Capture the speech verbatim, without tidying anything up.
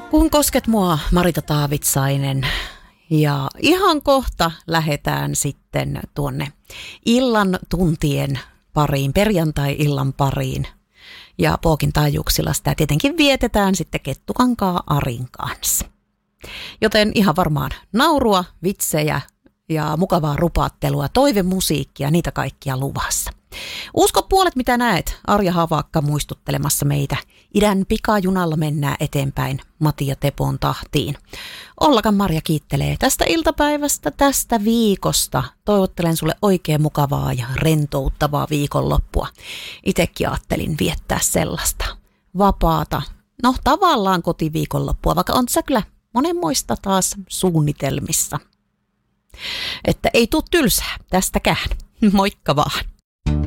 Kun kosket mua, Marita Taavitsainen. Ja ihan kohta lähdetään sitten tuonne illan tuntien pariin, perjantai-illan pariin. Ja Pookin taajuuksilla sitä tietenkin vietetään sitten Kettukankaan Arin kanssa. Joten ihan varmaan naurua, vitsejä ja mukavaa rupaattelua, toivemusiikkia, niitä kaikkia luvassa. Usko puolet mitä näet, Arja Havakka muistuttelemassa meitä. Idän pikajunalla mennään eteenpäin Mati ja Tepon tahtiin. Ollakan Marja kiittelee tästä iltapäivästä, tästä viikosta. Toivottelen sulle oikein mukavaa ja rentouttavaa viikonloppua. Itekin ajattelin viettää sellaista vapaata, no tavallaan kotiviikonloppua, vaikka on se kyllä monenmoista taas suunnitelmissa. Että ei tuu tylsää tästäkään. Moikka vaan.